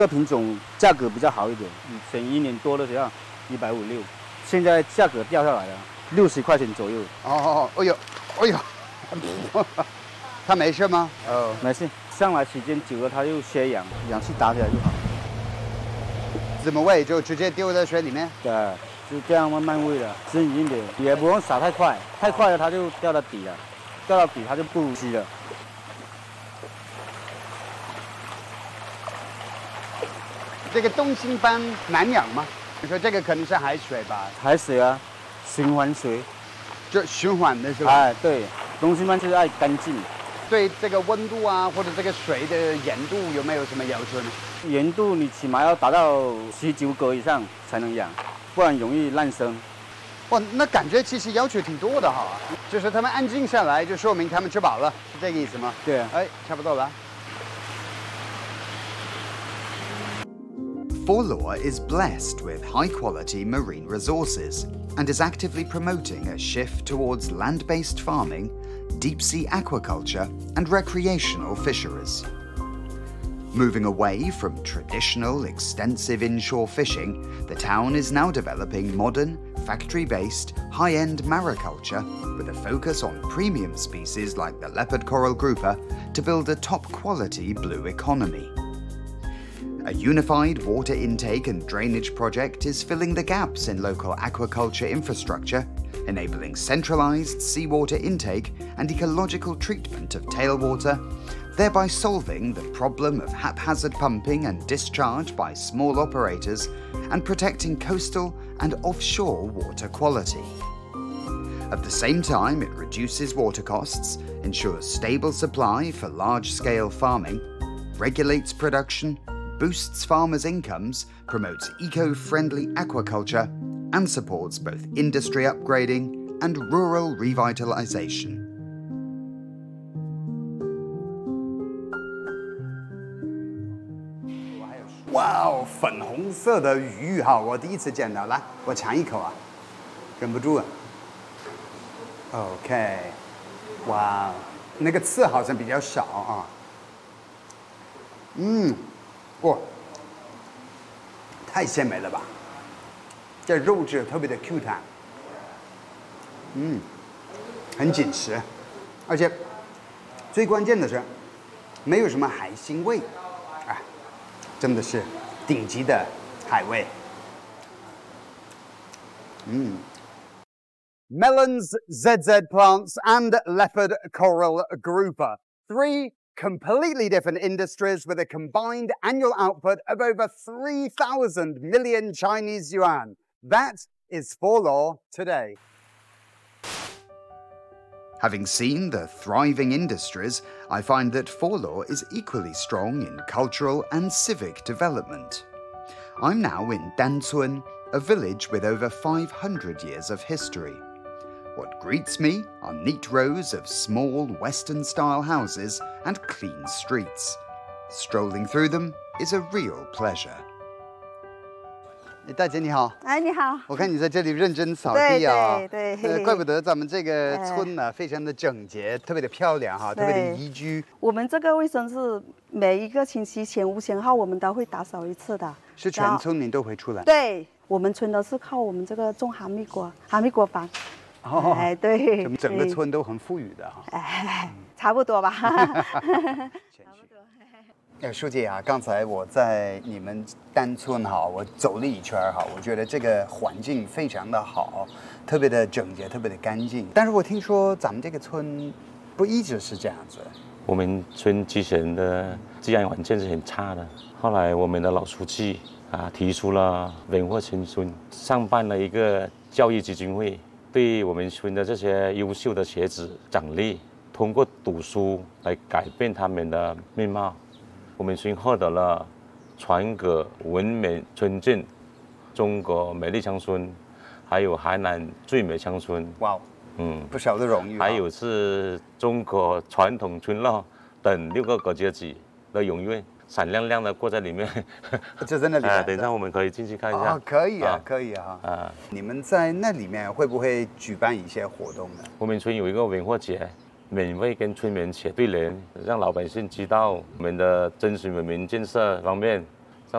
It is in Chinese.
这个品种价格比较好一点，以前1年多的时候150、160，现在价格掉下来了，60块钱左右。 哦，哎呦，哎呦，它没事吗？哦， 没事，上来时间久了它就缺氧，氧气打起来就好。 怎么喂？就直接丢在水里面？ 对，就这样慢慢喂了，均匀点，也不用撒太快，太快了它就掉到底了，掉到底它就不呼吸了。 这个东星斑难养吗？你说这个可能是海水吧？ 海水啊，循环水， 就循环的是吧？ 哎，对，东星斑就是爱干净。 对这个温度啊，或者这个水的盐度有没有什么要求呢？ 盐度你起码要达到19格以上才能养，不然容易烂生。 哇，那感觉其实要求挺多的哈。就是他们安静下来，就说明他们吃饱了，是这个意思吗？ 对啊。 哎，差不多了。Forlaw is blessed with high-quality marine resources and is actively promoting a shift towards land-based farming, deep-sea aquaculture, and recreational fisheries. Moving away from traditional, extensive inshore fishing, the town is now developing modern, factory-based, high-end mariculture with a focus on premium species like the leopard coral grouper to build a top-quality blue economy. A unified water intake and drainage project is filling the gaps in local aquaculture infrastructure, enabling centralized seawater intake and ecological treatment of tailwater, thereby solving the problem of haphazard pumping and discharge by small operators and protecting coastal and offshore water quality. At the same time, it reduces water costs, ensures stable supply for large-scale farming, regulates production, boosts farmers' incomes, promotes eco-friendly aquaculture, and supports both industry upgrading and rural revitalization. 哇哦，粉红色的鱼哈，我第一次见到，来，我尝一口啊，忍不住啊。OK， 哇，那个刺好像比较少啊。哇，太鲜美了吧！这肉质特别的 Q 弹，很紧实，而且最关键的是没有什么海腥味，啊，真的是顶级的海味。Melons, ZZ plants, and leopard coral grouper. 3 completely different industries with a combined annual output of over 3,000 million Chinese yuan. That is Forlaw today. Having seen the thriving industries, I find that Forlaw is equally strong in cultural and civic development. I'm now in Dancun, a village with over 500 years of history. What greets me are neat rows of small Western-style houses and clean streets. Strolling through them is a real pleasure. 大姐你好， 哎，你好， 我看你在这里认真扫地啊， 对， 怪不得咱们这个村呢非常的整洁，特别的漂亮哈，特别的宜居。 我们这个卫生是每一个星期前5前号我们都会打扫一次的。 是全村民都会出来？ 对，我们村都是靠我们这个种哈密瓜房。 哦， 哎，对， 整个村都很富裕的哈。 哎，差不多吧。差不多。 书记啊，刚才我在你们单村哈，我走了一圈哈，我觉得这个环境非常的好，特别的整洁，特别的干净。但是我听说咱们这个村不一直是这样子。 我们村之前的治安环境是很差的，后来我们的老书记提出了文化青春，上办了一个教育基金会。对我们村的这些优秀的学子奖励，通过读书来改变他们的面貌。我们村获得了全国文美村镇、中国美丽乡村，还有海南最美乡村。 哇，不少的荣誉。 还有是中国传统村落等6个国家级的荣誉。闪亮亮的挂在里面， 就在那里。 等一下我们可以进去看一下。 可以啊，可以啊。你们在那里面会不会举办一些活动呢？ 我们村有一个文化节，免费跟村民写对联，让老百姓知道我们的争取文明建设方面